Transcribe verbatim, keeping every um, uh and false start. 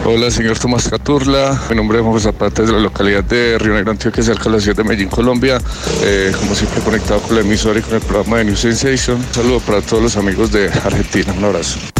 Hola, señor Tomás Caturla. Mi nombre es Juan Zapata, de la localidad de Río Negro, Antioquia, cerca de la ciudad de Medellín, Colombia. Eh, como siempre, conectado con la emisora y con el programa de New Sensation. Un saludo para todos los amigos de Argentina. Un abrazo.